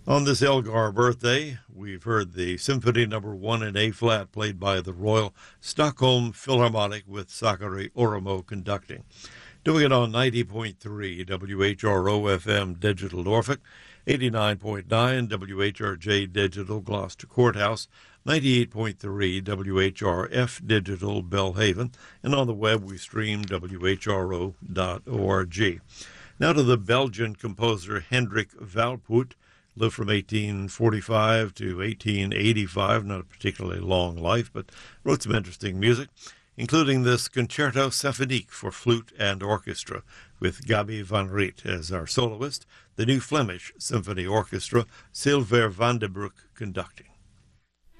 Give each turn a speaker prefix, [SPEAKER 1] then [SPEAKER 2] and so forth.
[SPEAKER 1] On this Elgar birthday, we've heard the Symphony Number 1 in A-flat played by the Royal Stockholm Philharmonic with Sakari Oramo conducting. Doing it on 90.3 WHRO-FM Digital Norfolk, 89.9 WHRJ Digital Gloucester Courthouse, 98.3 WHRF Digital Belhaven, and on the web we stream whro.org. Now to the Belgian composer Hendrik Valpoort. Lived from 1845 to 1885, not a particularly long life, but wrote some interesting music, including this Concerto Symphonique for flute and orchestra, with Gabi van Riet as our soloist, the New Flemish Symphony Orchestra, Silver van den Broek conducting.